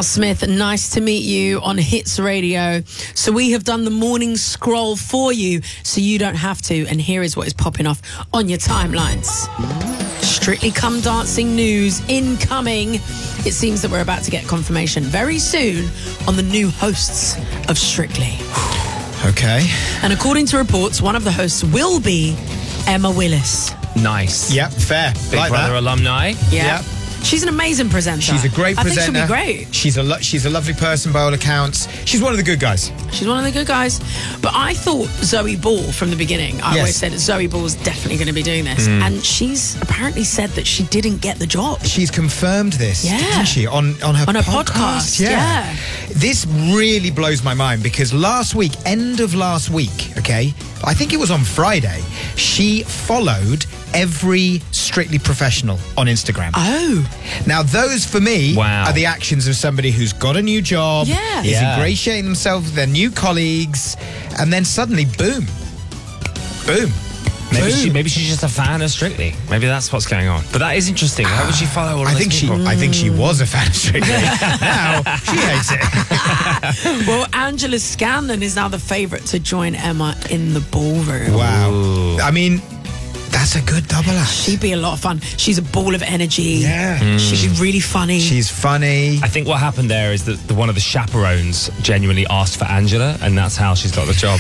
Carl Smith, nice to meet you on Hits Radio. So we have done the morning scroll for you so you don't have to. And here is what is popping off on your timelines. Strictly Come Dancing news incoming. It seems that we're about to get confirmation very soon on the new hosts of Strictly. Okay. And according to reports, one of the hosts will be Emma Willis. Nice. Yep, fair. Big like Brother that. alumni. Yeah. Yep. She's an amazing presenter. She's a great presenter. I think she'll be great. She's a lovely person by all accounts. She's one of the good guys. She's one of the good guys. But I thought Zoe Ball from the beginning. I always said Zoe Ball's definitely going to be doing this. And she's apparently said that she didn't get the job. She's confirmed this, didn't she? On her podcast. Yeah. This really blows my mind because end of last week, okay, I think it was on Friday, she followed every Strictly Professional on Instagram. Oh. Now, those for me are the actions of somebody who's got a new job, is ingratiating themselves with their new colleagues, and then suddenly, boom. Maybe she's just a fan of Strictly. Maybe that's what's going on. But that is interesting. How would she follow all I these think people? I think she was a fan of Strictly. Now she hates it. Well, Angela Scanlon is now the favourite to join Emma in the ballroom. Wow. Ooh. I mean, that's a good double act. She'd be a lot of fun. She's a ball of energy. Yeah. She'd be really funny. She's funny. I think what happened there is that one of the chaperones genuinely asked for Angela, and that's how she's got the job.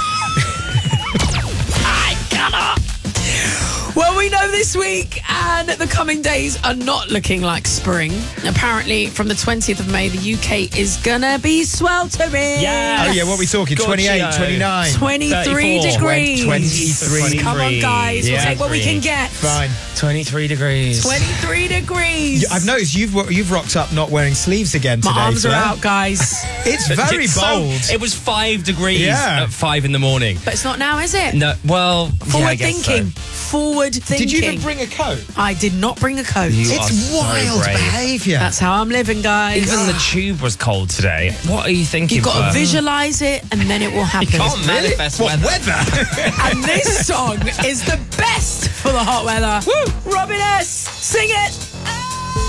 Well, we know this week and the coming days are not looking like spring. Apparently, from the 20th of May, the UK is gonna be sweltering. Yeah. Oh, yeah, what are we talking? 28, 29? 23 degrees. 23. Come on, guys. Yeah. We'll take what we can get. Fine. 23 degrees. 23 degrees. I've noticed you've rocked up not wearing sleeves again today. My arms are out, guys. It's very bold. It was 5 degrees at 5 in the morning. But it's not now, is it? No, well, Forward thinking. So. Forward thinking. Did you even bring a coat? I did not bring a coat. It's wild behaviour. That's how I'm living, guys. Even the tube was cold today. What are you thinking? You've got to visualise it and then it will happen. You can't manifest weather. And this song is the best for the hot weather. Woo! Robin S., sing it.